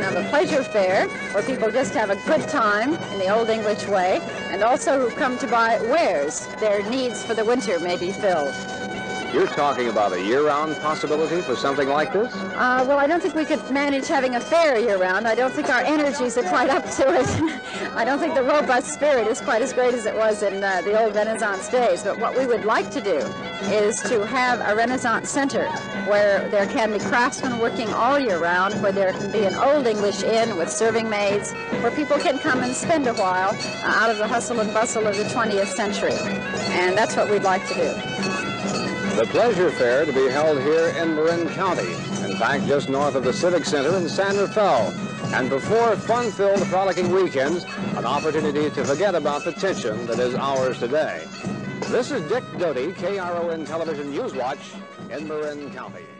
have a pleasure fair where people just have a good time in the old English way, and also who come to buy wares. Their needs for the winter may be filled. You're talking about a year-round possibility for something like this? Well, I don't think we could manage having a fair year-round. I don't think our energies are quite up to it. I don't think the robust spirit is quite as great as it was in the old Renaissance days. But what we would like to do is to have a Renaissance center where there can be craftsmen working all year round, where there can be an old English inn with serving maids, where people can come and spend a while out of the hustle and bustle of the 20th century. And that's what we'd like to do. The pleasure fair to be held here in Marin County, in fact just north of the Civic Center in San Rafael. And before fun-filled frolicking weekends, an opportunity to forget about the tension that is ours today. This is Dick Doty, KRON Television Newswatch in Marin County.